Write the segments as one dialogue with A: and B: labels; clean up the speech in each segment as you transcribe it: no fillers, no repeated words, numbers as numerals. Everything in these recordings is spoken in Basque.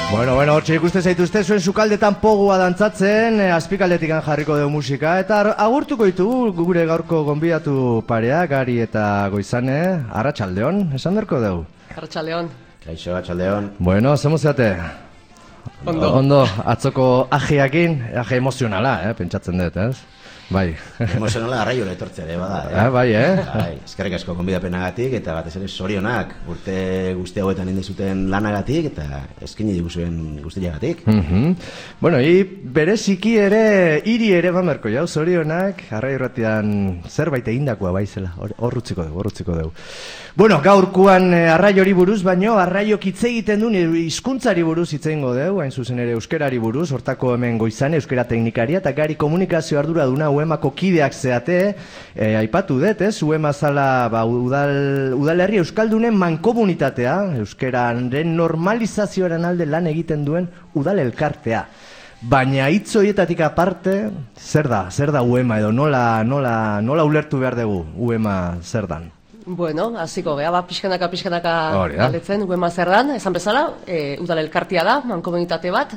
A: Bueno, hortxe ikuste zaituzte zuen sukaldetan pogua dantzatzen, azpikaldetikan jarriko dugu musika, eta agurtuko ditugu gure gaurko gonbidatu parea, Gari eta Goizane, arratsaldeon, esan berko dugu.
B: Arratsaldeon.
C: Kaixo, arratsaldeon.
A: Bueno, zemo zeate? Ondo, atzoko ajeakin, aje emozionala, pentsatzen dut, ez? Bai.
C: Emozionala arraiola etortzea ere bada.
A: Bai,
C: eskerrik asko gonbidapenagatik eta batez ere zorionak urte guzti hauetan indizuten lanagatik eta eskaini diguzuen guztiagatik.
A: Bueno, bereziki ere, hiri ere bamerko jau, zorionak, arraiorratian zerbait egindakoa baizela, horrutziko dugu. Bueno, gaurkuan arraiori buruz, baino arraiok hitz egiten duen hizkuntzari buruz hitz egingo dugu, hain zuzen ere euskerari buruz, hortako hemen Goizane, euskera teknikaria, eta Gari komunikazio arduraduna UEMako kideak zeate, aipatu dut, ez? UEMa zala udalerri euskaldunen mankomunitatea, euskeraren normalizazioaren alde lan egiten duen udal elkartea. Baina hitz horietatik aparte, zer da UEMa edo nola ulertu behar dugu UEMa zer dan?
B: Bueno, hasiko gea, pixkanaka galetzen, UEMa zer dan, esan bezala, udal elkartea da, mankomunitate bat,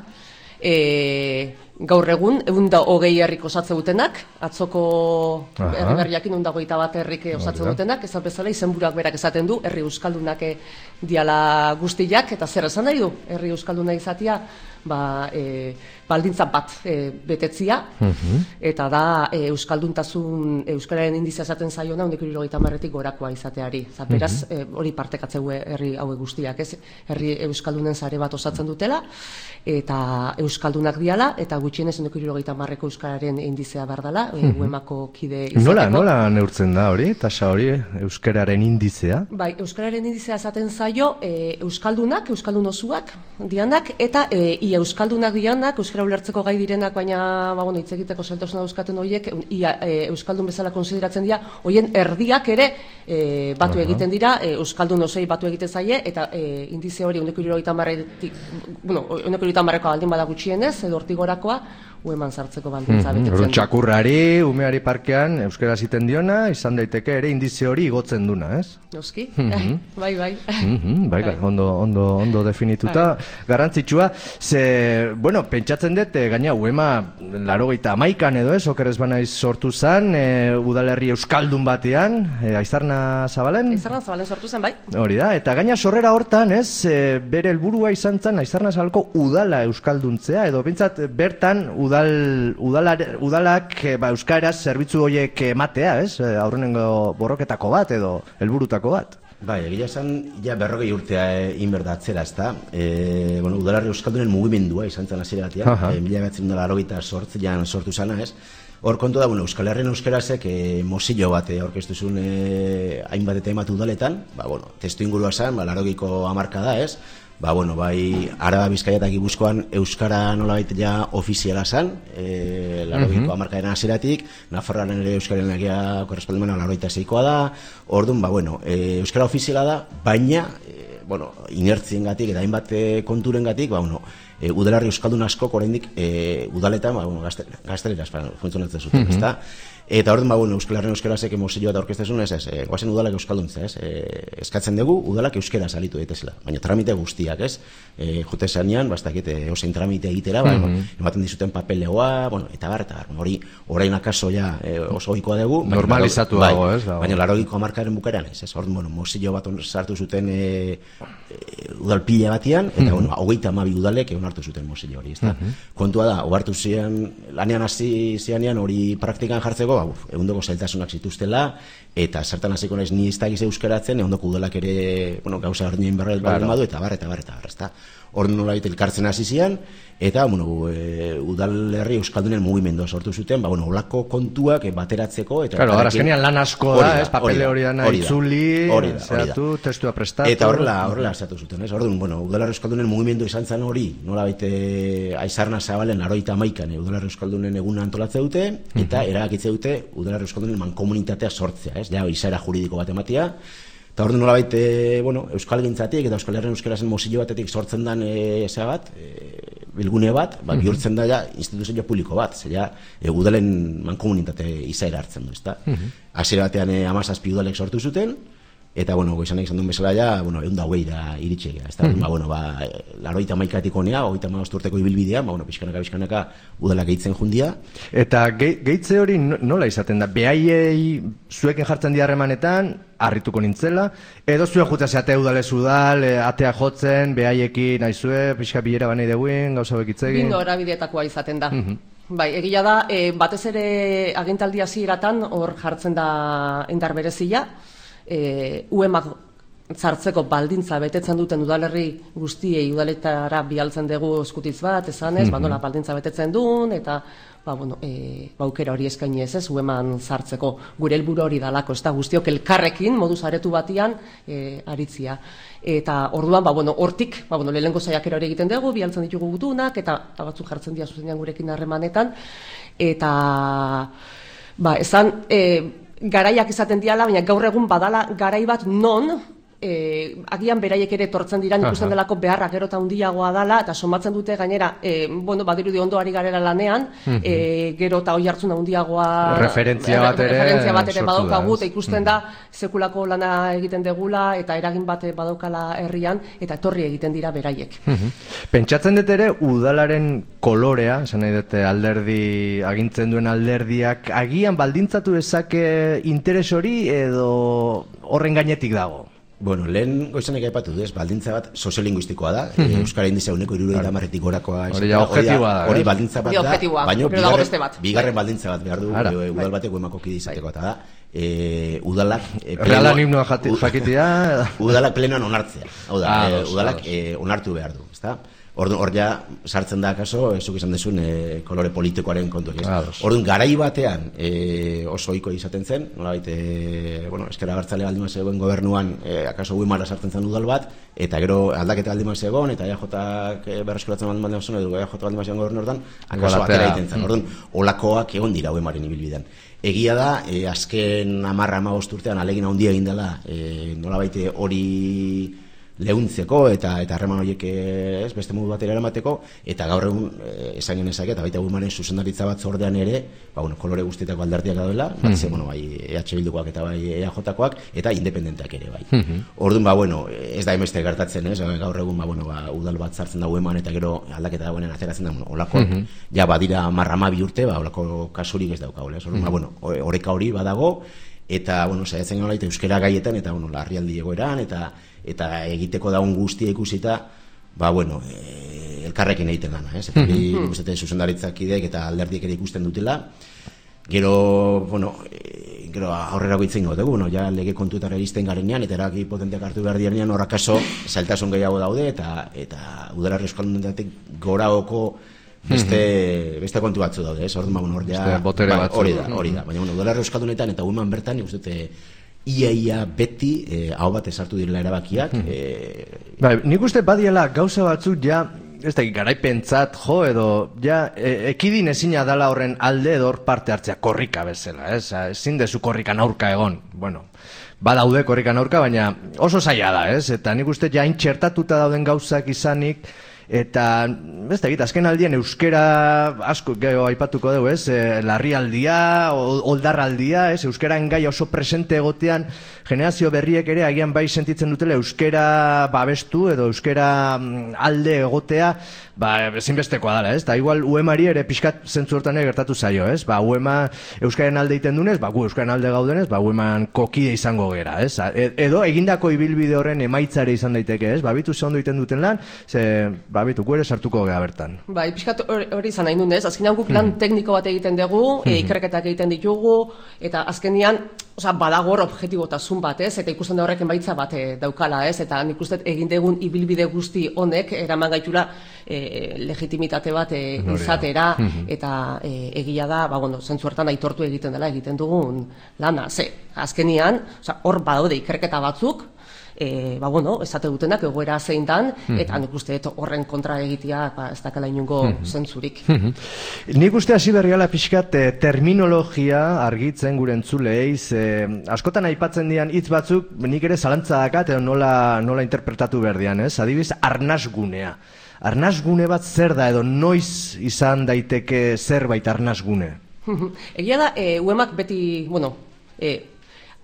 B: gaur egun, 120 herrik osatzen dutenak, atzoko herri berriakin 121 herrik osatzen dutenak, esan bezala izenburuak berak esaten du, herri euskaldunak diala guztiak, eta zer esan nahi du, herri euskalduna izatea, baldintza bat betetzia, eta da euskalduntasun, euskararen indizia esaten zaiona, 170 gorakoa izateari. Beraz, hori partekatzeu herri haue guztiak, ez? Herri euskaldunen sare bat osatzen dutela, eta euskaldunak diala, eta gutxienez 170ko euskararen indizea behar dela, UEMako kide izateko.
A: Nola neurtzen da hori, tasa hori, euskararen indizea? Bai,
B: euskararen indizea esaten zaio, euskaldunak, euskaldun osuak dianak, eta euskaldunak dianak, euskara ulertzeko gai direnak, baina hitz egiteko zailtasuna dauzkaten horiek, euskaldun bezala konsideratzen dira, horien erdiak ere batu egiten dira, euskaldun osei batu egiten zaie, eta indize hori 170ko aldin bada gutxienez, edo hortigorakoa, UEMan sartzeko baldintza betetzen du.
A: Txakurrari, umeari parkean, euskara ziten diona, izan daiteke ere indize hori igotzen duna, ez?
B: Noski, bai.
A: Bai, ondo definituta, garrantzitsua. Bueno, pentsatzen dut, gaina UEMa 81an edo ez, okerrez banaiz sortu zen, udalerri euskaldun batean, Aizarna Zabalen?
B: Aizarna Zabalen sortu zen, bai.
A: Hori da, eta gaina sorrera hortan, ez, bere helburua izan zen Aizarna Zabaleko udala euskalduntzea, edo pentsat bertan udalak euskaraz zerbitzu horiek ematea, ez? Aurrenengo borroketako bat edo helburutako bat.
C: Bai, egia esan, ja 40 urtea inberdatzera, ez da. Udalarri euskaldunen mugimendua izan zen hasieratik, 1988an sortu zana, ez? Hor kontu da, Euskal Herrian euskarazek mozillo bat aurkeztu zuen hainbat eta hainbat udaletan, testu ingurua zen, 80ko hamarkada, ez? Bai, Araba, Bizkaia eta Gipuzkoan euskara nolabait ja ofiziala zen, 80ko hamarkadaren hasieratik, Nafarroaren ere euskaren legea korrespondimena 86koa da, orduan, euskara ofiziala da, baina, inertziengatik eta hainbat konturengatik, udalerri euskaldun askok oraindik udaletan, gazteleraz funtzionatzen zuten, ezta? Eta orduan, Euskal Herrian euskarazek mozilloa eta orkestezun, goazen udalak euskalduntza, eskatzen dugu udalak euskaraz alitu daitezela, baina tramite guztiak, jute zanean, bastakit, osein tramite egitera, ematen dizuten papeleoa, eta bar, hori, orain akaso ja oso ohikoa dugu.
A: Normalizatu dago, ez?
C: Baina 80ko hamarkadaren bukaeran, ez? Orduan, mozillo bat sartu zuten udalpila batian, eta 32 udalek onartu zuten mozillo hori, ezta? Kontua da, ohartu zian, lanean hasi zianean hori praktikan jartzeko, egundoko zailtasunak zituztela, eta zertan hasiko naiz ni ez dakiz euskaratzen, egundoko udalak ere, gauza berdinen berrel badu, eta bar, ezta? Orduan nolabait elkartzen hasi zian, eta, udalerri euskaldunen mugimendua sortu zuten, olako kontuak bateratzeko, eta...
A: Claro, arazkenean lan asko da, ez? Papele hori dana itzuli, zeratu, testua prestatu...
C: Eta horrela zeratu zuten, ez? Orduan, udalerri euskaldunen mugimendu izan zen hori, nolabait Aizarna Zabalen 81an udalerri euskaldunen eguna antolatze dute, eta erabakitze dute udalerri euskaldunen mankomunitatea sortzea, ez? Ja, izaera juridiko bat ematea, eta orduan nolabait, euskalgintzatik eta Euskal Herrian euskarazen mozillo batetik sortzen den bilgune bat, bihurtzen da ja instituzio publiko bat, zeia udalen mankomunitate izaera hartzen du, ezta? Hasiera batean 17 udalek sortu zuten, eta, bueno, goizanek izan duen bezala ja, bueno, 120 iritsi egia, ez da, bueno, 81tik honea, 35 urteko ibilbidea, bueno, pixkanaka udalak gehitzen jundia.
A: Eta gehitze hori nola izaten da? Behaiei zuekin jartzen diarremanetan, harrituko nintzela, edo zuen juta zeate udalez udal, atea jotzen, behaiekin aizue, pixka bilera banei deguin, gauza bekitzegin.
B: Bingo erabideetakoa izaten da. Bai, egia da, batez ere agintaldi hasieratan hor jartzen da indar berezia, UEMak zartzeko baldintza betetzen duten udalerri guztiei udaletara bialtzen dugu eskutitz bat, esanez, nola baldintza betetzen duen, eta aukera hori eskaini ez, UEMan zartzeko gure helburu hori dalako, ez da guztiok elkarrekin, moduz aretu batian, aritzia. Eta orduan, hortik, lehenko saiakera hori egiten dugu, bialtzen ditugu gutunak, eta batzuk jartzen dira zuzenean gurekin harremanetan, eta, esan, garaiak izaten diala, baina gaur egun badala garai bat non, agian beraiek ere tortzen dira, ikusten delako beharra gero eta handiagoa dala, eta somatzen dute gainera, badirudi ondo ari garela lanean, gero eta oi hartzun handiagoa
A: referentzia bat ere
B: badaukagu, eta ikusten da sekulako lana egiten degula, eta eragin bat badaukala herrian, eta etorri egiten dira beraiek.
A: Pentsatzen dut ere, udalaren kolorea, esan nahi dute alderdi, agintzen duen alderdiak, agian baldintzatu ezake interes hori edo horren gainetik dago?
C: Bueno, lehen goizanek aipatu duz, baldintza bat soziolinguistikoa da, Euskara indizea uneko 70 gorakoa. Hori baldintza bat da, baina bigarren baldintza bat behar du, udal batek UEMako kide izateko, eta da, udalak...
A: Realan himnoa jakitea...
C: Udalak plenoan onartzea, udalak onartu behar du, ezta? Hor ja sartzen da kaso, zuk izan dezun kolore politikoaren kontu. Orduan, garai batean oso ohikoa izaten zen, nolabait, Ezker Abertzale baldin zegoen gobernuan, akaso UEMara sartzen zen udal bat, eta gero aldaketa baldin zegoen, eta EAJak berreskuratzen baldin zegoen, edo EAJ baldin zegoen gobernu hortan, akaso atera egiten zen. Orduan, olakoak egon dira UEMaren ibilbidean. Egia da, azken 10-15 urtean alegin handia egin dela, nolabait hori lehuntzeko eta harreman horiek beste modu batera eramateko, eta gaur egun esan genezake, eta baita UEMaren zuzendaritza bat zordean ere, kolore guztietako alderdiak daudela, bai EH Bildukoak eta bai EAJkoak, eta independenteak ere bai. Orduan, ez da emeste gertatzen, gaur egun udal bat zartzen da UEMan, eta gero aldaketa dagoenen ateratzen da, olakoak, ja badira 10-12 urte, olako kasurik ez daukagola. Orduan, oreka hori badago, eta, saiatzen ganola, euskara gaietan, eta, larrialdi egoeran, eta egiteko daun guztia ikusita, elkarrekin egiten gana, ez? Eta hori zuzendaritzak ideek eta alderdiek ere ikusten dutela. Gero, aurrera goitzen gotegu, ja lege kontuetara iristen garenean, eta eraki potenteak hartu behar dianean, horra kaso, zailtasun gehiago daude, eta udalarri euskaldunetatik goraoko beste kontu batzu daude, ez? Hori da, baina udalarri euskaldunetan eta UEMan bertan, nik uste ia beti hau bat esartu direla erabakiak.
A: Nik uste badiela gauza batzuk ja, ez da, garaipentzat jo edo ja ekidin ezina dala horren alde edo hor parte hartzea korrika bezala, ez? Ezin dezu korrikan aurka egon, badaude korrikan aurka, baina oso zaila da, ez? Eta nik uste ja intxertatuta dauden gauzak izanik, eta, ez da, azken aldien euskera asko geho aipatuko dugu, ez? Larrialdia, oldarraldia, ez? Euskaraen gai oso presente egotean, generazio berriek ere agian bai sentitzen dutela euskera babestu edo euskera alde egotea, ezinbestekoa dela, ez? Eta igual UEMari ere pixkat zentzu hortan gertatu zaio, ez? UEMa euskaren alde iten dunez, gu euskaren alde gaudenez, UEMan kokide izango gera, ez? Edo egindako ibilbide horren emaitzare izan daiteke, ez? Bitu ze ondo iten duten lan, bitu, gu ere sartuko gea bertan.
B: Pixkat hori izan nahi nunez, azkenean guk lan tekniko bat egiten dugu, ikerketak egiten ditugu, eta azkenean, badagor objetibotasun bat, ez? Eta ikusten da horrek emaitza bat daukala, ez? Eta nik uste egin degun ibilbide guzti honek eraman gaitula legitimitate bat izatera, eta egia da, zentzu hartan aitortu egiten dela egiten dugun lana. Azkenean, hor badaude ikerketa batzuk, esate dutenak egoera zein dan, eta nik uste horren kontra egitea ez dakala inungo zentzurik.
A: Nik uste hasi berriala pixkat terminologia argitzen gure entzuleiz, askotan aipatzen dian hitz batzuk, nik ere zalantza dakat, edo nola interpretatu behar dian, ez? Adibidez, arnasgunea. Arnasgune bat zer da, edo noiz izan daiteke zerbait arnasgune?
B: Egia da, UEMak beti,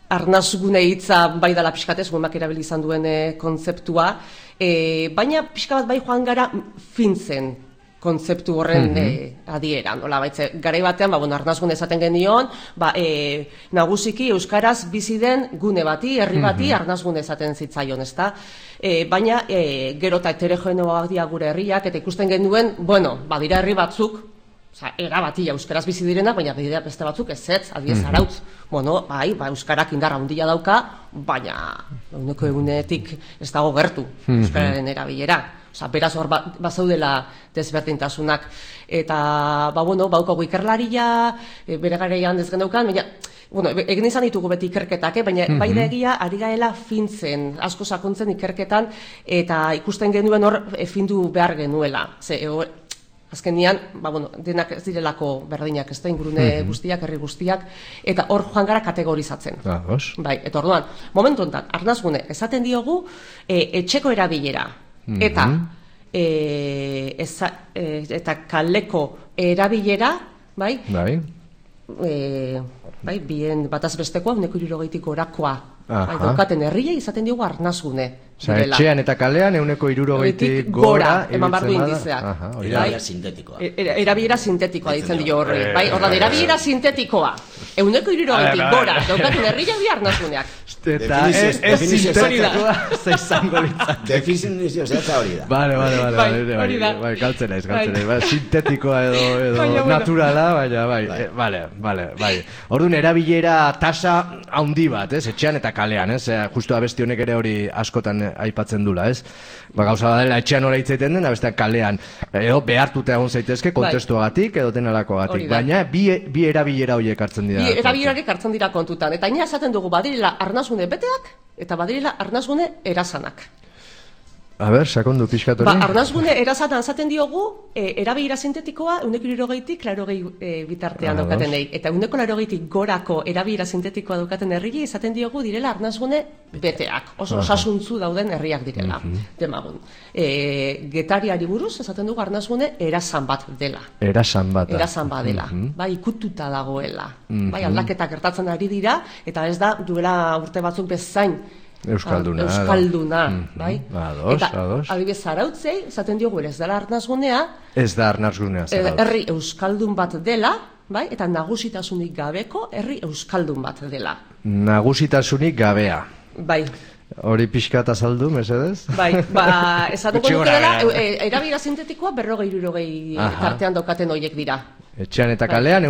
B: arnasgune hitza bai dala pixkatez, guemak erabili izan duen kontzeptua, baina pixka bat bai joan gara fintzen kontzeptu horren adieran. Ola, baitze, garai batean, arnasgune esaten genion, nagusiki euskaraz bizi den gune bati, herri bati, arnasgune esaten zitzaion, ezta? Baina, gero eta heterogeneoak dira gure herriak, eta ikusten genuen, badira herri batzuk, era bati euskaraz bizi direnak, baina bidea beste batzuk ez, adibidez Arautz. Euskarak indarra handia dauka, baina eguneko egunetik ez dago gertu euskararen erabilera. Beraz hor bazaudela desberdintasunak. Eta, baukagu ikerlaria, bere garaian ez gendaukan, baina, egin izan ditugu beti ikerketak, baina bai da egia ari gaela fintzen, asko sakontzen ikerketan, eta ikusten genuen hor findu behar genuela. Azkenian, denak ez direlako berdinak, ez da, ingurune guztiak, herri guztiak, eta hor joan gara kategorizatzen. Eta orduan, momentu honetan, arnasgune, esaten diogu etxeko erabilera, eta kaleko erabilera, bien bataz bestekoa, 160 gorakoa daukaten herriei izaten diogu arnasgune.
A: Etxean eta kalean 160 gora
B: eman bardu indizeak.
C: Erabilera sintetikoa.
B: Erabilera sintetikoa ditzen dio horri. Ordan, erabilera sintetikoa 160 gora daukaten herriei arnasguneak.
A: Eta ez sintetikoa zeizango litzak.
C: Definizio zehatza hori da.
A: Bai, galtzen naiz. Sintetikoa edo naturala, baina, bai. Orduan, erabilera tasa handi bat, etxean eta kalean, justu abesti honek ere hori askotan aipatzen dula, ez? Gauza badela etxean hori hitzaiten den, bestean kalean, edo behartuta egon zaitezke, kontestuagatik edo denalakoagatik, baina bi erabilera horiek hartzen dira.
B: Bi erabilera horiek hartzen dira kontutan, eta ina esaten dugu badirela arnasgune beteak, eta badirela arnasgune erasanak.
A: A ber, sakondu pixkat hori.
B: Arnasgune erasanan zaten diogu, erabilera sintetikoa 160 bitartean daukatenei. Eta 180 gorako erabilera sintetikoa daukaten herriei izaten diogu direla arnasgune beteak. Oso osasuntzu dauden herriak direla. Demagun. Getariari buruz, esaten dugu arnasgune erasan bat dela.
A: Erasan bat
B: dela. Ikututa dagoela. Aldaketak gertatzen ari dira, eta ez da duela urte batzuk bezain Euskalduna, bai? Eta adibidez Arautzei, esaten diogu ez dela arnasgunea.
A: Ez da arnasgunea,
B: herri euskaldun bat dela, bai? Eta nagusitasunik gabeko herri euskaldun bat dela.
A: Nagusitasunik gabea.
B: Bai.
A: Hori pixka eta saldu, mesedez?
B: Bai, esatuko duke dela, erabilera sintetikoa 40-60 tartean daukaten horiek dira.
A: Etxean eta kalean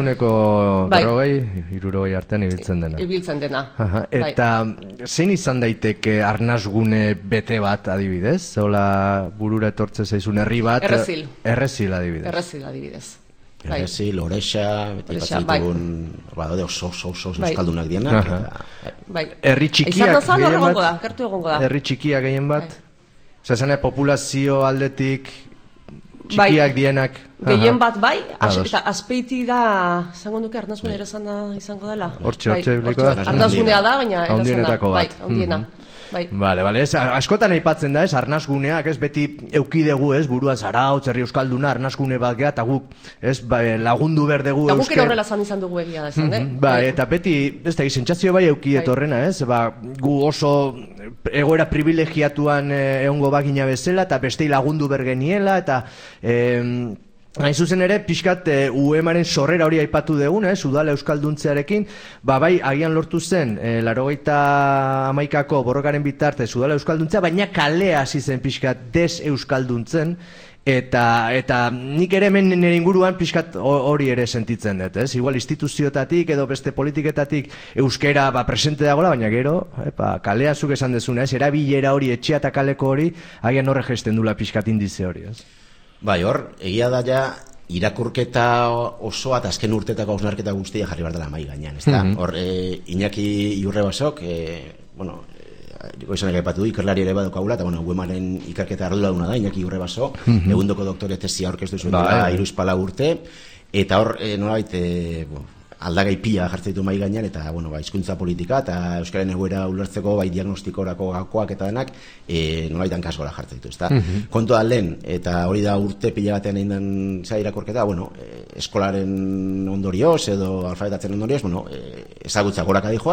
A: 140-60 artean ibiltzen dena. Eta zein izan daiteke arnasgune bete bat adibidez? Zola burura etortze zaizun herri bat? Errezil adibidez.
C: Errezil, Orexa, beti batzitugun oso euskaldunak dienak.
A: Herri txikiak gehien bat? Zazane populazio aldetik txikiak dienak?
B: Gehien bat bai, eta azpeiti da, zango nuke arnasgune erasana izango dela.
A: Hortxe biliko da?
B: Arnasgunea da, baina
A: erasana, bai,
B: handiena.
A: Bale, askotan aipatzen da, arnasguneak, beti eukidegu, buruan Zarautz, herri euskalduna, arnasgune bat geha, eta guk, lagundu berdegu
B: euskal. Eta guk horrela izango dugu egia da esan,
A: eta beti, sentsazio bai eukidet horrena, gu oso egoera privilegiatuan egongo bagina bezala, eta bestei lagundu bergeniela, eta hain zuzen ere, pixkat UEMaren sorrera hori aipatu dugun, udala euskalduntzearekin, bai, agian lortu zen, 81ko borrokaren bitarte udala euskalduntzea, baina kalea hasi zen pixkat des euskalduntzen, eta nik ere hemen nire inguruan pixkat hori ere sentitzen dut, igual instituzioetatik edo beste politiketatik euskera presente dagoela, baina gero, kalea zuk esan dezuna, erabilera hori, etxea eta kaleko hori, agian horre gesten dula pixkat indize hori,
C: Bai, hor, egia da ja, irakurketa osoa eta azken urtetako hausnarketa guztia jarri behar dela mai gainean, ez da? Hor, Iñaki Iurrebasok, goizanek aipatu du, ikerlari ere badokagula, eta UEMaren ikerketa arduraduna da, Iñaki Iurrebaso, egundoko doktore tesia aurkeztu zuen dela, 3-4 urte, eta hor, nolabait, aldagai pila jartzen ditu mai gainean, eta, hizkuntza politika, eta euskaren egoera ulertzeko, diagnostikorako gakoak eta denak, nolabait hankasgora jartzen ditu, ezta? Kontu da lehen, eta hori da urte pila batean egin den irakurketa, eskolaren ondorioz, edo alfabetatzen ondorioz, ezagutza goraka dijoa,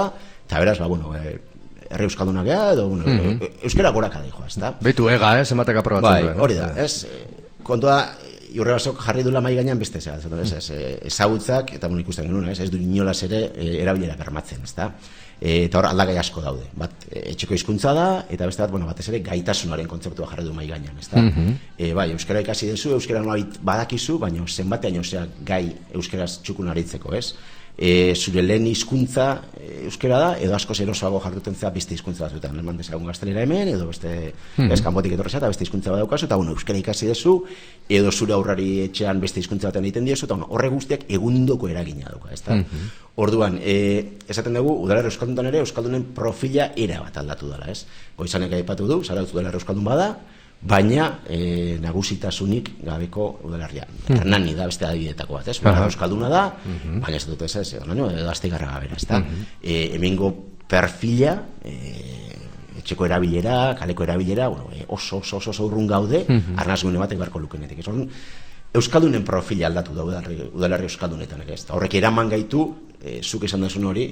C: eta beraz, herri euskaldunak edo, euskera goraka da, ezta?
A: Beitu ega, zenbatek aprobatzen duen.
C: Hori da, kontua, Iurrebasok jarri dula mai gainean beste ezagutzak, eta ikusten genuen, ez du inolaz ere erabilera bermatzen, ezta? Eta hor aldagai asko daude. Bat, etxeko hizkuntza da, eta beste bat, batez ere gaitasunaren kontzeptua jarri du mai gainean, ezta? Bai, euskara ikasi dezu, euskara nolabait badakizu, baina zenbatean gai euskaraz txukun aritzeko, ez? Zure lehen hizkuntza euskara da, edo asko erosoago jarduten zea beste hizkuntza batzuetan, eman dezagun gaztelera hemen, edo beste kanpotik etorrezea, eta beste hizkuntza bat daukazu, eta euskara ikasi dezu, edo zure aurrari etxean beste hizkuntza batean egiten diezu, eta horre guztiak egundoko eragina dauka, ezta? Orduan, esaten dugu, udalerri euskalduntan ere, euskaldunen profila era bat aldatu dela, ez? Goizanek aipatu du, Zarautz udalerri euskaldun bada, baina nagusitasunik gabeko udalerria. Hernani da beste adibidetako bat, ez? Euskalduna da, baina ez dut ez, edo Astigarraga gabera, ez da? Hemengo perfila, etxeko erabilera, kaleko erabilera, oso urrun gaude, arnazgune batek barko lukenetik. Euskaldunen profila aldatu da udalerri euskaldunetan, ez? Horrek eraman gaitu, zuk esan dazun hori,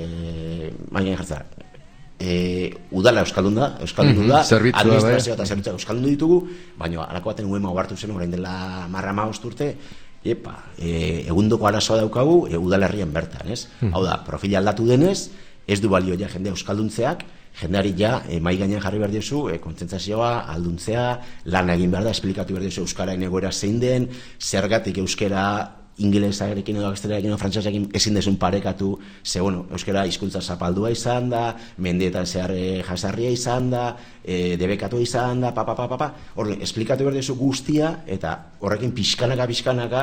C: baina jartza, udala euskaldun da, administrazioa eta zerbitzuak euskaldun ditugu, baina alako baten uema obartu zen, orain dela 10-15 urte, egundoko arazoa daukagu udalerrian bertan, ez? Hau da, profila aldatu denez, ez du balio ja jende euskalduntzeak, jendeari ja mai gainean jarri behar diozu, kontzentzazioa, alduntzea, lan egin behar da, esplikatu behar diozu euskaraen egoera zein den, zergatik euskara ingelesarekin edo gaztelerekin edo frantsesarekin ezin desun parekatu, ze, euskara hizkuntza zapaldua izan da, mendeetan zehar jasarria izan da, debekatu izan da, Horren, esplikatu behar diozu guztia, eta horrekin pixkanaka,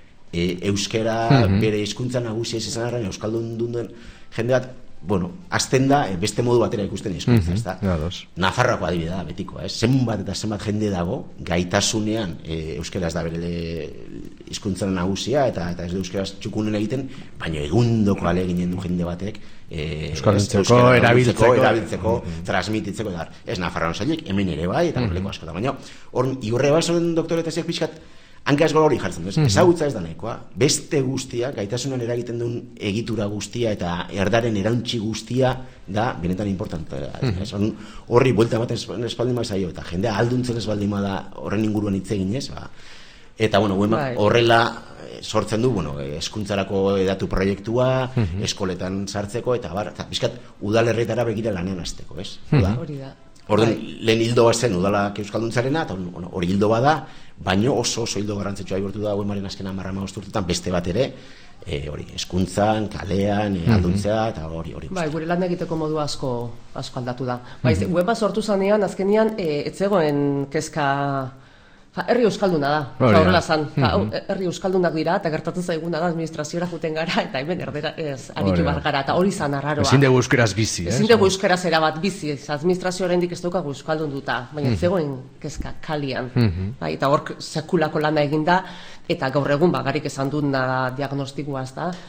C: euskara bere hizkuntza nagusia izan arrain, euskaldun duen jende bat, azten da, beste modu batera ikusten hizkuntza, ez da? Nafarroako adibidea da, betiko, zenbat eta zenbat jende dago, gaitasunean euskara ez da bere hizkuntzaren nagusia, eta ez du euskaraz txukunen egiten, baina egundoko aleginen du jende batek
A: euskalduntzeko,
C: erabiltzeko, transmititzeko, ez Nafarroan zailek, hemen ere bai, eta norleko asko da, baina hor, Iurrebasoren doktoretazioak pixkat hankaz gola hori jartzen du, ezagutza ez da nahikoa, beste guztia, gaitasunan eragiten duen egitura guztia eta erdaren erantzi guztia da benetan importantea. Horri buelta ematen espaldin zaio, eta jendea alduntzen espaldin da horren inguruan hitz egin ez, eta horrela sortzen du, hezkuntzarako edatu proiektua, eskoletan sartzeko, eta bizkat udalerrietara begira lanean hasteko, ez?
B: Hori da.
C: Orduan, lehen hildo bat zen udalak euskalduntzareena, eta hori hildo bat da, baino oso hildo garrantzitsua bihurtu da Uemaren azkena 10-15 urtetan beste bat ere, hezkuntzan, kalean, alduntzea, eta hori.
B: Bai, gure lan egiteko modu asko aldatu da. Uema sortu zanean, azkenean, ez zegoen kezka... Herri euskalduna da, horrela zan. Herri euskaldunak dira, eta gertatzen zaiguna da administraziora juten gara, eta hemen erdera aritu bat gara, eta hori zan arraroa.
A: Ezin dugu euskeraz bizi,
B: Ezin dugu euskeraz erabat bizi, administrazio oraindik ez daukagu euskaldun duta, baina zegoen kezka kalian. Eta hor sekulako lana eginda, eta gaur egun bagarik esan duna diagnostikoa, ez da,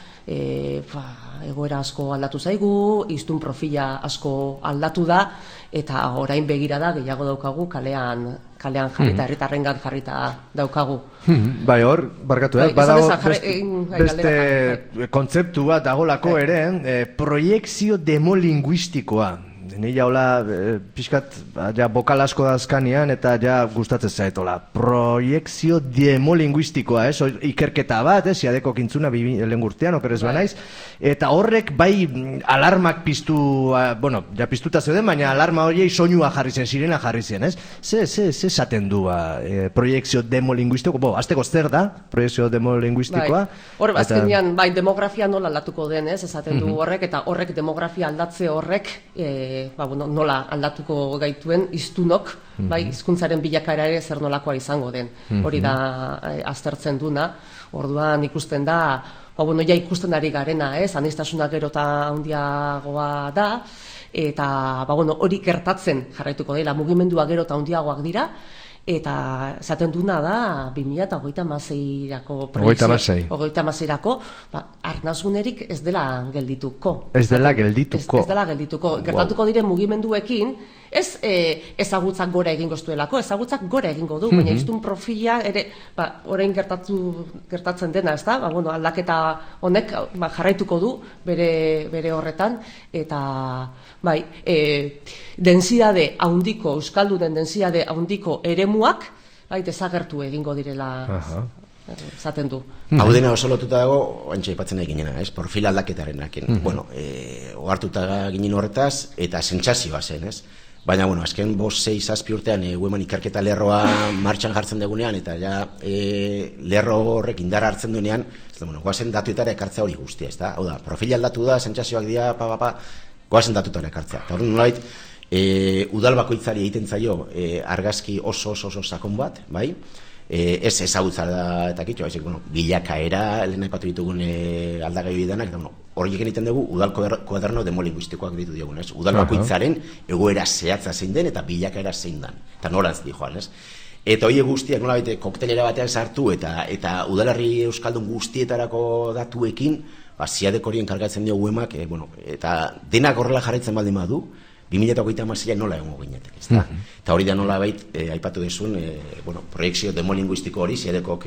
B: egoera asko aldatu zaigu, hiztun profila asko aldatu da, eta orain begirada gehiago daukagu kalean jarrita, herritarrengan jarrita daukagu.
A: Bai, hor, barkatu, badago beste kontzeptu bat dagolako ere, proiekzio demolinguistikoa. Nila hola, pixkat, bokal asko dazkanean, eta gustatzen zaetola. Proiekzio demolinguistikoa, ikerketa bat, Siadeko kintzuna lehen urtean, okerez banaiz, eta horrek bai alarmak piztu, piztuta zeuden, baina alarma horiei soinua jarri zen, sirena jarri zen, ez? Ze esaten du proiekzio demolinguistikoa? Azteko zer da, proiekzio demolinguistikoa?
B: Hor, azkenean, bai, demografia nola aldatuko den, ez? Esaten du horrek, eta horrek demografia aldatze horrek, nola aldatuko gaituen hiztunok, bai, hizkuntzaren bilakaera ere zer nolakoa izango den. Hori da aztertzen duna. Orduan ikusten da, ikusten ari garena, aniztasuna gero eta handiagoa da, eta hori gertatzen jarraituko dela, mugimendua gero eta handiagoak dira, eta esaten duna da 2036ko proiektzio, 2036ko arnazgunerik ez dela geldituko.
A: Ez dela geldituko.
B: Gertatuko diren mugimenduekin, Ez ezagutzak gora egingo zuelako, ezagutzak gora egingo du, baina hiztun profila ere, orain gertatzen dena, ez da? Aldaketa honek jarraituko du bere horretan, eta bai, densidade handiko, euskaldunen densidade handiko eremuak, bai, desagertu egingo direla zaten du.
C: Hau dena oso lotuta dago, oantxe ipatzen nahi ginena, profil aldaketarenakin. Ohartuta ginen horretaz, eta sentsazioa zen, ez? Baina, azken 5-6 urtean Women ikerketa lerroa martxan jartzen dugunean, eta lerro horrek indar hartzen duenean, goazen datuetara ekartzea hori guztia, ez da? Hau da, profil aldatu da, sentsazioak dira, goazen datuetara ekartzea. Eta hori nolait, udal bakoitzari egiten zaio argazki oso sakon bat, bai? Ez ezagutza da eta kitxo, bilakaera, lehen aipatu ditugun aldagaiu bidanak, eta horiek egiten dugu udal kuaderno demolinguistikoak ditu diogun, ez? Udal bakoitzaren egoera zehatza zein den eta bilakaera zein den, eta norantz di joan, ez? Eta horiek guztiak nolabait koktelera batean sartu eta udalerri euskaldun guztietarako datuekin, ziadek horien kargatzen dio uemak, eta denak horrela jarraitzen baldin badu, 2026 nola egongo ginetek, ez da? Eta hori da nola aipatu dezun, proiekzio demolinguistiko hori, ziadekok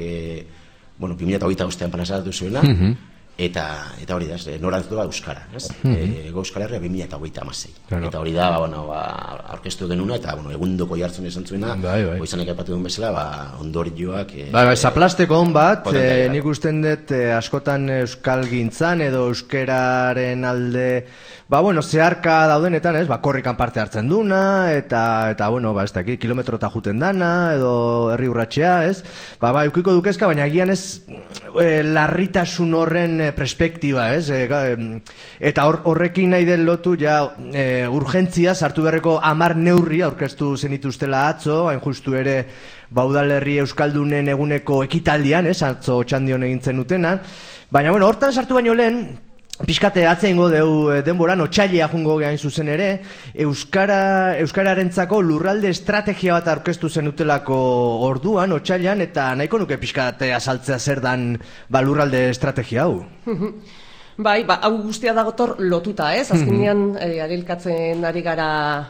C: 2028an panazatu zuena, eta hori da, norantzu da Euskara, ez? Ego Euskal Herria 2026. Eta hori da, aurkeztu genuna, eta egundoko jartzen esan zuena, goizanek aipatu duen bezala, ondorioak...
A: Zaplasteko hon bat, nik usten dut askotan euskal gintzan edo euskeraren alde... zeharka daudenetan, ez, korrikan parte hartzen duna, eta ez dakit, kilometrota juten dana, edo herri urratxea, ez, eukiko dukezka, baina egian ez, larritasun horren perspektiba, ez, eta horrekin nahi den lotu, urgentzia, sartu berreko 10 neurri aurkeztu zenituztela atzo, hain justu ere, udalerri euskaldunen eguneko ekitaldian, ez, atzo txandion egintzen utena, baina, hortan sartu baino lehen, pixkate atzeingo deu denboran, otsailea jungo gehain zuzen ere, euskararentzako lurralde estrategia bat aurkeztu zenutelako orduan, otsailean, eta nahiko nuke pixkate azaltzea zer dan lurralde estrategia hau.
B: Bai, hau guztia dagotor lotuta, ez? Azkenean, arilkatzen ari gara,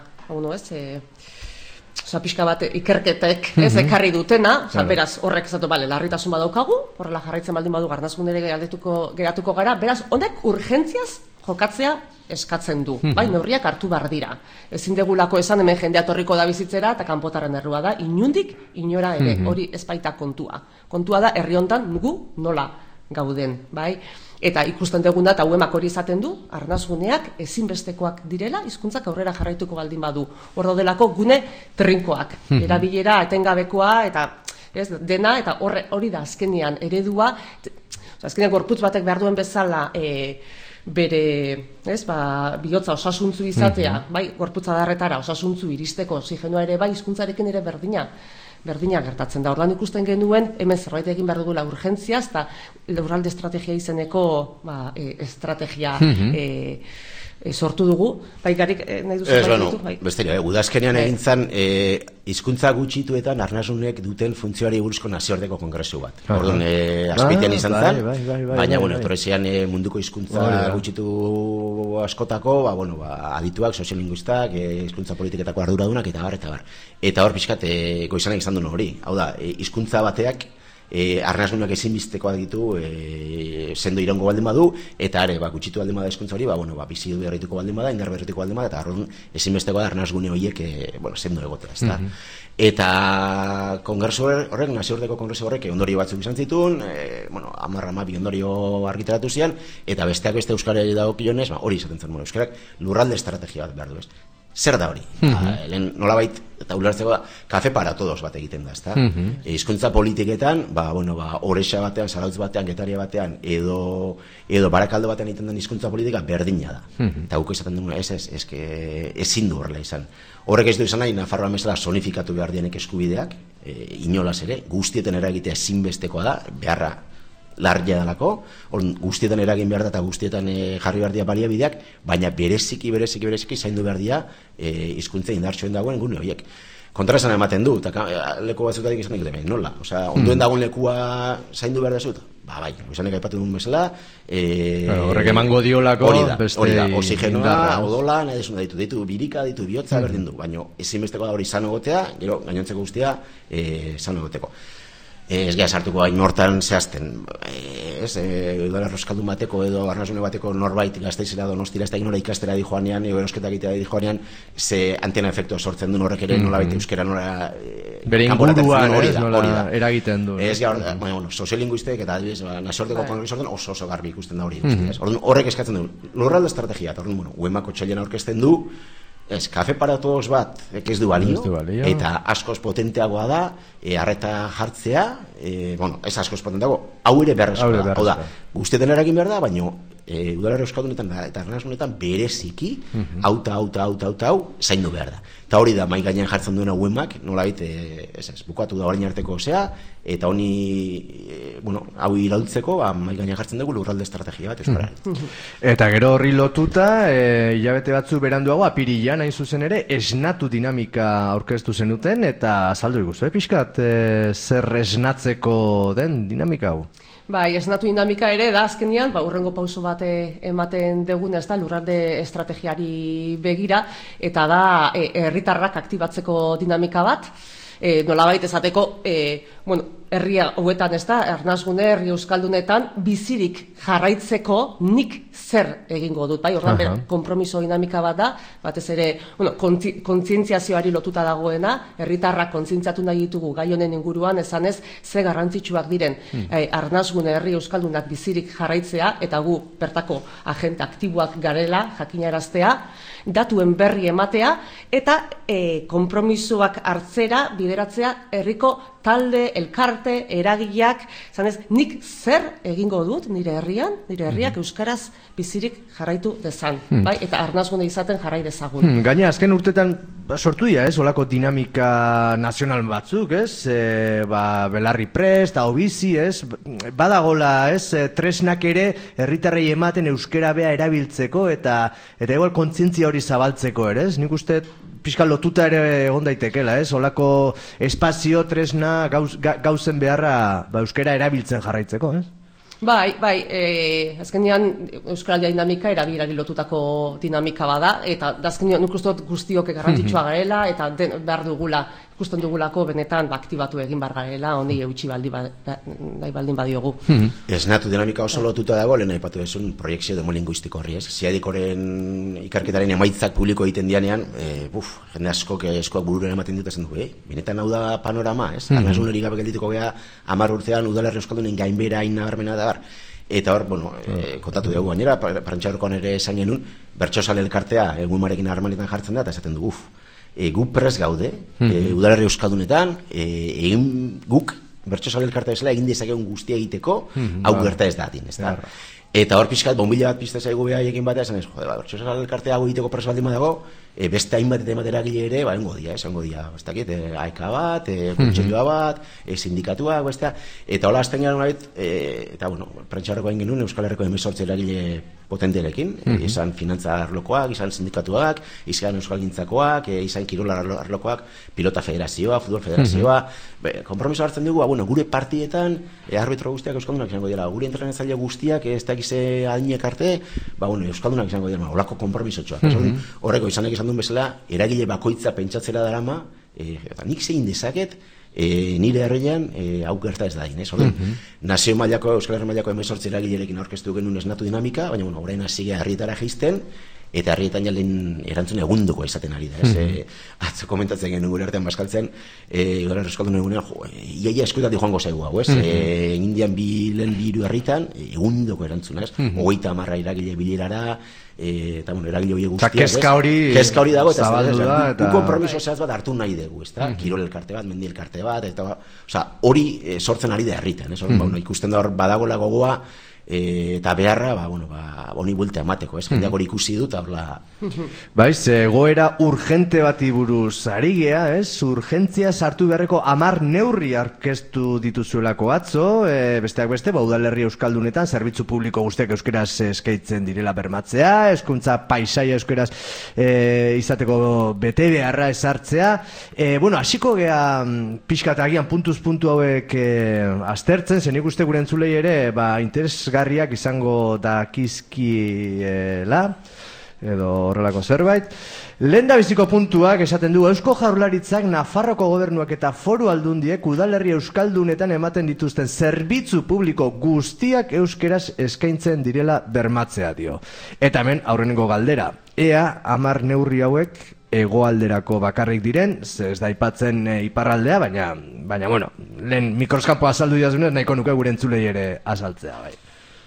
B: pixka bat ikerketek ez ekarri dutena, beraz horrek esatu, larritasun badaukagu, horrela jarraitzen baldin badu garnazkundere geratuko gara, beraz honek urgentziaz jokatzea eskatzen du, neurriak hartu behar dira. Ezin degulako esan hemen jendea torriko da bizitzera eta kanpotarren errua da, inundik inora ere, hori ez baita kontua. Kontua da herri hontan gu nola gauden, bai? Eta ikusten duguna eta uemak hori izaten du, arnazguneak ezinbestekoak direla, hizkuntzak aurrera jarraituko baldin badu. Hor daudelako gune trinkoak, erabilera etengabekoa eta dena, eta hori da azkenean eredua, azkenean gorputz batek behar duen bezala bere bihotza osasuntzu izatea, gorputza darretara osasuntzu iristeko, oxigenoa ere hizkuntzarekin ere berdina gertatzen da. Orduan ikusten genuen, hemen zerbait egin behar dugula urgentziaz, eta lurralde estrategia izeneko estrategia sortu dugu. Garik nahi duzu?
C: Besterio, udazkenean egin zan, hizkuntza gutxituetan arnasunek duten funtzioari buruzko nazioarteko kongresu bat. Orduan, azpeitean izan zan, baina, etorrezean munduko hizkuntza gutxitu askotako, adituak, soziolinguistak, hizkuntza politiketako arduradunak, eta bar. Eta hor pixkat, goizanak izan duen hori. Hau da, hizkuntza bateak, arnasunak ezinbestekoak ditu sendo irango baldin badu, eta gutxitu baldin bada hizkuntza hori, bizi berrituko baldin bada, indar berrituko baldin bada, eta arrun ezinbestekoa da arnasgune horiek sendo egotea, ezta. Eta kongresu horrek, nazioarteko kongresu horrek ondorio batzuk izan zituen, 10-12 ondorio argitaratu zian, eta besteak beste euskarari dagokionez, hori izaten zen, euskarak lurralde estrategia bat behar du, ez. Zer da hori? Nolabait, eta ulertzeko da, kafe para todos bat egiten da, ezta? Hizkuntza politiketan, Orexa batean, Zarautz batean, Getaria batean, edo Barakaldo batean egiten den hizkuntza politika berdina da. Eta guk izaten duguna, ezin du horrela izan. Horrek ez du izan nahi, Nafarroa mesela sonifikatu behar dienek eskubideak, inolaz ere, guztieten eragitea ezinbestekoa da, beharra larria dalako, guztietan eragin behar da eta guztietan jarri behar dira baliabideak, baina bereziki zaindu behar dira hizkuntza indartxoen dagoen gune horiek. kontraesan ematen du, eta leku batzutatik izan dut, nola? Osea, onduen dagoen lekua zaindu behar dezut? Bai, izanek aipatu duen bezala,
A: horrek emango diolako
C: hori da, oxigenoa, odola, nahi desuna ditu birika, ditu bihotza, berdin du, baina ezinbesteko da hori sano egotea, gero gainontzeko guztia sano egoteko. Ez gara sartuko hain hortan zehazten, udara roskaldun bateko edo arnazune bateko norbait Gasteizera Donostira ez da ignora ikastera di joanean, edo erosketak egitea di joanean, ze antena efektua sortzen du horrek ere nola baita euskera nola
A: bere inguruan nola eragiten du.
C: Ez gara, soziolinguistek eta adibidez, nazioarteko kongresu sorten oso garbi ikusten da hori. Horrek eskatzen du, lurralde estrategia, eta UEMako txailen aurkezten du, ez, kafe para todos bat, ez du balio, eta askoz potenteagoa da, arreta jartzea, ez askoz potenteago, hau ere berrezkoa da, hau da, guztietan eragin behar da, baina udalerri euskaldunetan eta arnasunetan bereziki, hau zaindu behar da. Eta hori da, mai gainean jartzen duena UEMak, nolabait, bukatu da orain arteko eta honi, hau iraultzeko, mai gainean jartzen dugu lurralde estrategia bat, euskararen.
A: Eta gero horri lotuta, hilabete batzu beranduago, apirilean hain zuzen ere, esnatu dinamika aurkeztu zenuten, eta azaldu iguzu, pixkat, zer esnatzeko den dinamika hau?
B: Bai, esnatu dinamika ere da azkenean, urrengo pauso bat ematen deguna ez da lurralde estrategiari begira, eta da herritarrak aktibatzeko dinamika bat, nolabait esateko, herria hauetan ez da, Ernasgune, herri euskaldunetan, bizirik jarraitzeko nik zer egingo dut, bai, ordan konpromiso dinamika bat da, batez ere, kontzientziazioari lotuta dagoena, herritarrak kontzientziatu nahi ditugu gai honen inguruan, esanez, ze garrantzitsuak diren Ernasgune, herri euskaldunak bizirik jarraitzea, eta gu bertako agente aktiboak garela, jakinaraztea, datuen berri ematea, eta konpromisoak hartzera, bideratzea, herriko talde, elkarte, eragileak, zanez, nik zer egingo dut nire herriak euskaraz bizirik jarraitu dezan, bai? Eta Arnasgune izaten jarrai dezagun.
A: Gaina, azken urtetan sortu dira, olako dinamika nazional batzuk, Belarri Prest, Obizi, badagola, tresnak ere herritarrei ematen euskera bea erabiltzeko, eta igual kontzientzia hori zabaltzeko ere, nik uste pixka lotuta ere egon daitekela, olako espazio, tresna, gauzen beharra euskera erabiltzen jarraitzeko,
B: Bai, azkenean euskaraldia dinamika erabilari lotutako dinamika bada, eta azkenean nik uste dut guztiok garrantzitsua garela, eta behar dugula, ikusten dugulako benetan aktibatu egin behar garela, honi eutxi nahi baldin badiogu.
C: Esnatu dinamika oso lotuta dago, lehen aipatu desun proiekzio demolinguistiko horri, Ziadikoren ikerketaren emaitzak publiko egiten dianean, jende askoak bururen ematen dut esan du, benetan hau da panorama, Arnasun hori gabe geldituko geha, 10 urtean udalerri euskaldunen gainbera nabarmena da, eta hor, kontatu dugu gainera, Parantxaurkoan ere esan genuen, bertsozale elkartea egumarekin harremanetan jartzen da, eta esaten du, gu prest gaude, udalerri euskaldunetan, guk bertsozale elkartea bezala egin dezakegun guztia egiteko, hau gerta ez datin, ez da? Eta hor pixkat, bombilla bat pizta zaigu beha egin batea, esan ez, bertsozale elkartea hau egiteko prest baldin badago, beste hainbat eta ematera gile ere, engo dia, ez dakit, AEKA bat, kontseilua bat, sindikatuak, bestea, eta hola azten gara unabit, eta prentxarroko egin genuen Euskal Herriko 18 eragile potentelekin, izan finantza arlokoak, izan sindikatuak, izan euskal gintzakoak, izan kirola arlokoak, pilota federazioa, futbol federazioa, konpromiso hartzen dugu, gure partietan, arbitro guztiak euskaldunak izango dira, gure entrenatzaile guztiak, ez dakize adinek arte, euskaldunak izango dira, holako konpromisotxoak, horreko izanek izan duen bezala, eragile bakoitza pentsatzera darama, nik zein dezaket, nire herrian hau gerta ez da din, nazio mailako, Euskal Herri mailako 18 eragilerekin aurkeztu genuen esnatu dinamika, baina orain hasi gara herrietara jaisten, eta herrietan jalen erantzun egunduko izaten ari da, atzo komentatzen genuen gure artean baskaltzen, Udalerri Euskaldun egunean, iaia eskuetatik joango zaigu hau, Indian lehen biru herritan, egunduko erantzuna, 30 eragile bilerara, eta eragile hori guztia, kezka hori dago, eta konpromiso zehaz bat hartu nahi dugu, kirol elkarte bat, mendi elkarte bat, hori sortzen ari da herritan, ikusten da hor badagola gogoa, eta beharra, honi buelta emateko, ez? Jendeak hori ikusi dut, horla...
A: Baiz, goera urgente bati buruz ari gea, ez? Urgentzia sartu beharreko 10 neurri aurkeztu dituzuelako atzo, besteak beste, udalerri euskaldunetan, zerbitzu publiko guztiak euskeraz eskaintzen direla bermatzea, hezkuntza paisaia euskeraz izateko bete beharra ezartzea. Hasiko gea pixkat agian puntuz puntu hauek aztertzen, zen ikuste gure entzulei ere, interesgarriak izango dakizkiela, edo horrelako zerbait. Lehendabiziko puntuak esaten du, Eusko Jaurlaritzak, Nafarroko gobernuak eta foru aldundiek udalerri euskaldunetan ematen dituzten zerbitzu publiko guztiak euskeraz eskaintzen direla bermatzea dio. Eta hemen aurrenengo galdera, ea 10 neurri hauek hegoalderako bakarrik diren, ez da aipatzen iparraldea, baina lehen mikroskopo azaldu diazunez, nahiko nuke gure entzulei ere azaltzea, bai.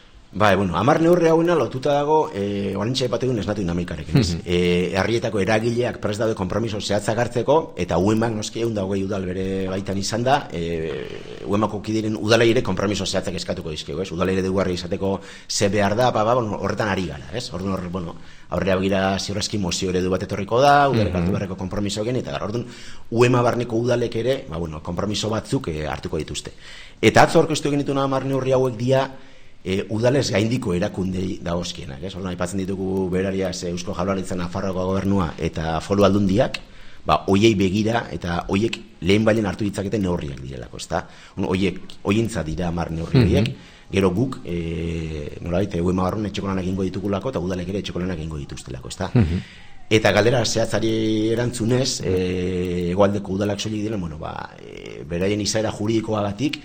C: 10 neurri hauena lotuta dago, orantxe aipategun esnatu dinamikarekin, ez? Herrietako eragileak prest daude konpromiso zehatzak hartzeko, eta UEMAk noski 120 udal bere baitan izan da, UEMako kidiren udaleire konpromiso zehatzak eskatuko dizkego, ez? Udaleire dugarri izateko ze behar da, horretan ari gara, ez? Orduan, aurrera begira ziurrezki mozio eredu bat etorriko da, udalek hartu beharreko konpromiso gen, eta orduan, UEMA barneko udalek ere, konpromiso batzuk hartuko dituzte. Eta atzo aurkeztu egin ditu 10 neurri hauek dia, udalez gaindiko erakundei dagozkienak, ez? Orduan, aipatzen ditugu berariaz Eusko Jaurlaritzan, Nafarroako gobernua eta foru aldundiak, hoiei begira eta hoiek lehen bailen hartu ditzaketen neurriak direlako, ezta? Hoientza dira 10 neurri horiek, gero guk, nolabait, UEMA barrun etxeko lanak egingo ditugulako eta udalek ere etxeko lanak egingo dituztelako, ezta? Eta galdera zehatzari erantzunez, hegoaldeko udalak soilik diren, beraien izaera juridikoagatik,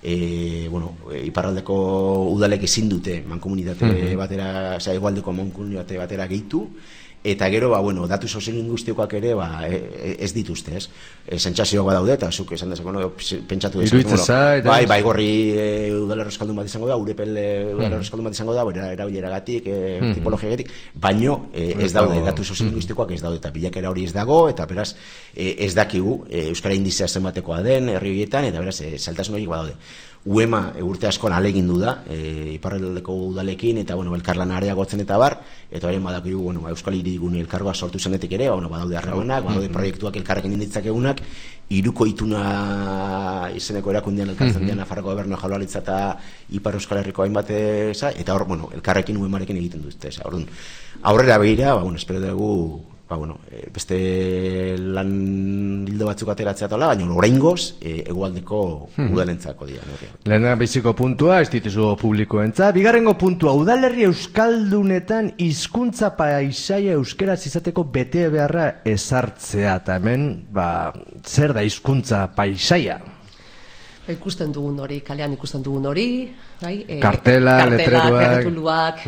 C: iparraldeko udalek ezin dute mankomunitate batera, hegoaldeko mankomunitate batera gehitu, eta gero, datu soziolinguistikoak ere ez dituzte, ez? Sentsazioak badaude, eta zuk esan dezako, pentsatu dezako, gorri udalerro eskaldun bat izango da, urepel udalerro eskaldun bat izango da, erabileragatik, tipologiagatik, baino ez daude, datu soziolinguistikoak ez daude, eta bilakera hori ez dago, eta beraz, ez dakigu, euskara indizea zenbatekoa den, herri horietan, eta beraz, saltasun horiek badaude. UEMA urte askoan ahalegindu da, iparraldeko udalekin, eta elkarlana areagotzen eta bar, eta horien badakigu, Euskal Hirigune elkargoa sortu zenetik ere, badaude harremanak, badaude proiektuak elkarrekin inditzakegunak, Hiruko Ituna izeneko erakundean elkartzen dira Nafarroko gobernua, Jaurlaritza eta Ipar Euskal Herriko hainbat, eta hor, elkarrekin UEMarekin egiten duzte. Aurrera begira, espero dugu, beste lan hildo batzuk ateratzea tola, baina oraingoz hegoaldeko udalentzako dira.
A: Lehena biziko puntua, instituzio publikoentza. Bigarrengo puntua, udalerri euskaldunetan hizkuntza paisaia euskeraz izateko bete beharra ezartzea. Eta hemen, zer da hizkuntza paisaia?
B: Ikusten dugun hori, kalean ikusten dugun hori,
A: kartelak,
B: erretuluak,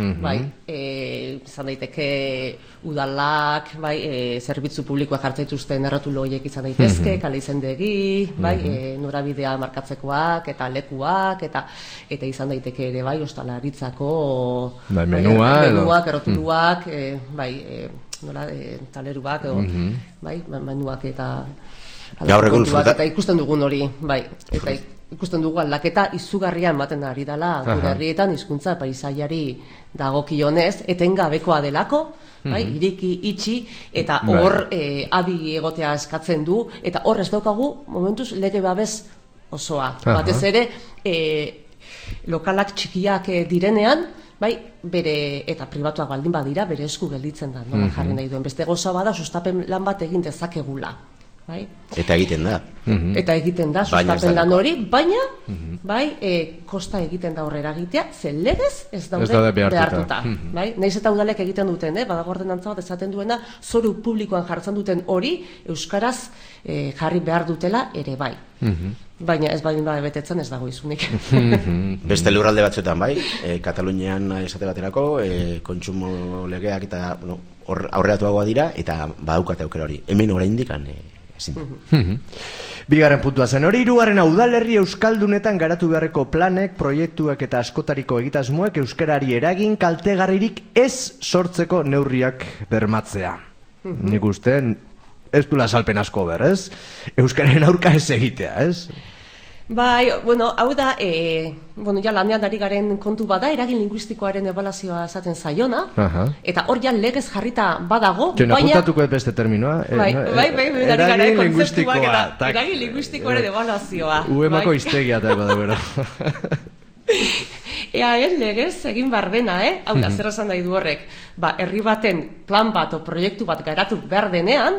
B: izan daiteke udalak, zerbitzu publikoak jartzaituzten erretulu horiek izan daitezke, kale izendegi, norabidea markatzekoak, eta lekuak, eta izan daiteke ere, ostalaritzako
C: menuak,
B: erretuluak, taleruak, menuak eta ikusten dugun hori, eta ikusten dugu aldaketa izugarria ematen ari dela gure herrietan hizkuntza paisaiari dagokionez, etengabekoa delako, iriki itxi, eta hor abi egotea eskatzen du, eta hor ez daukagu momentuz lege babes osoa. Batez ere, lokalak txikiak direnean, bere, eta pribatuak baldin badira, bere esku gelditzen da, jarri nahi duen. Beste goza bada, sustapen lan bat egin dezakegula.
C: Eta egiten da.
B: Eta egiten da, sustapen lan hori, baina, kosta egiten da horrera egitea, zen legez ez daude behartuta. Naiz eta udalek egiten duten, badago ordenantza bat esaten duena, zoru publikoan jartzen duten hori, euskaraz jarri behar dutela ere bai. Baina ez baldin betetzen ez dago izunik.
C: Beste lurralde batzuetan Katalunian esate baterako, kontsumo legeak eta aurreratuagoa dira, eta badaukate aukera hori. Hemen oraindik
A: Bigarren puntua zen hori, hirugarrena udalerri euskaldunetan garatu beharreko planek, proiektuak eta askotariko egitasmoek euskarari eragin kaltegarririk ez sortzeko neurriak bermatzea. Nik uste ez duela salpen asko ber, ez? Euskararen aurka ez egitea, ez?
B: Bai, bueno, hau da, ja lanean ari garen kontu bada, eragin linguistikoaren ebaluazioa esaten zaiona, eta hor ja legez jarrita badago,
A: baina... Apuntatuko beste terminoa.
B: Eragin linguistikoa. Eragin linguistikoaren ebaluazioa.
A: Uemako iztegia eta eba da,
B: legez egin bar dena, hau da, zer esan nahi du horrek, herri baten plan bat o proiektu bat garatu behar denean,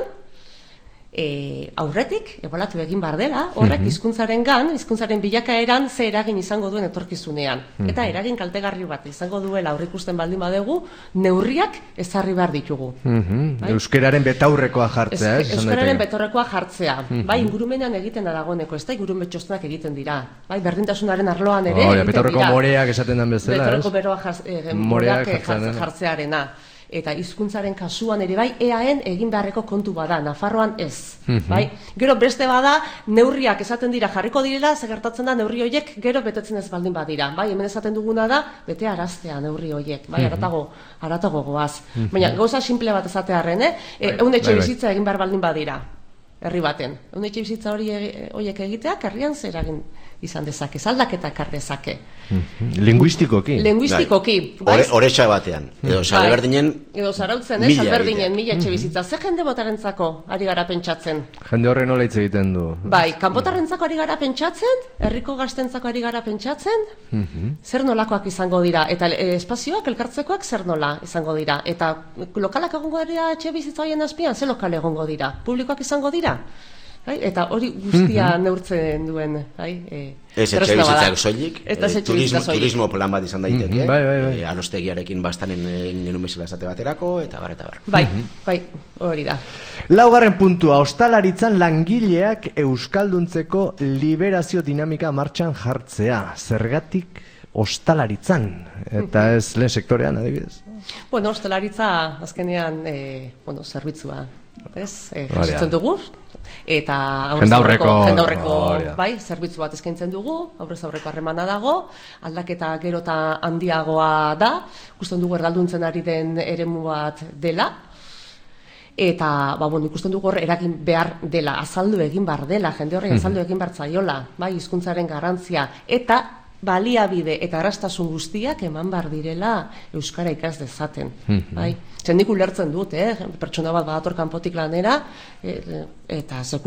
B: aurretik, ebalatu egin bar dela, horrek hizkuntzaren bilakaeran ze eragin izango duen etorkizunean. Eta eragin kaltegarri bat izango duela aurrikusten baldin badegu, neurriak ezarri behar ditugu.
A: Euskararen betaurrekoa jartzea,
B: Euskararen betaurrekoa jartzea. Ingurumenean egiten dagoeneko, ez da ingurumen txostenak egiten dira. Berdintasunaren arloan ere egiten dira.
A: Betaurreko moreak esaten den bezala,
B: Betaurreko moreak jartzearena. Eta hizkuntzaren kasuan ere EAen egin beharreko kontu bada, Nafarroan ez. Gero beste bada, neurriak esaten dira jarriko direla, gertatzen da neurri horiek gero betetzen ez baldin badira. Hemen esaten duguna da, bete araztea neurri horiek, haratago goaz. Baina gauza simple bat esatearren, ehun etxe bizitza egin behar baldin badira, herri baten. Ehun etxe bizitza horiek egiteak, herrian zer egin izan dezake, aldaketa ekar dezake.
A: Linguistikoki.
C: Oretxa batean. Edo salberdinen
B: edo zarautzen, salberdinen 1000 etxe bizitza. Ze jende motarentzako ari gara pentsatzen?
A: Jende horren nola hitz egiten du?
B: Kanpotarrentzako ari gara pentsatzen, herriko gaztentzako ari gara pentsatzen, zer nolakoak izango dira, eta espazioak, elkartzekoak zer nola izango dira, eta lokalak egongo dira etxe bizitza horien azpian, ze lokal egongo dira, publikoak izango dira? Eta hori guztia neurtzen duen
C: ez etxe bizitzak soilik, turismo plan bat izan daiteke, arostegiarekin bastanen genuen bezala esate baterako, eta bar.
B: Bai, hori da.
A: Laugarren puntua, ostalaritzan langileak euskalduntzeko liberazio dinamika martxan jartzea. Zergatik ostalaritzan, eta ez lehen sektorean, adibidez?
B: Ostalaritza azkenean zerbitzua, jasotzen dugu, eta jendaurreko zerbitzu bat eskaintzen dugu, aurrez aurreko harremana dago, aldaketa gero eta handiagoa da, ikusten dugu erdalduntzen ari den eremu bat dela, eta ikusten dugu hor eragin behar dela, azaldu egin behar dela, jende horren azaldu egin behar zaiola, hizkuntzaren garrantzia, eta baliabide eta arrastasun guztiak eman behar direla euskara ikas dezaten. Nik ulertzen dut, pertsona bat badator kanpotik lanera, eta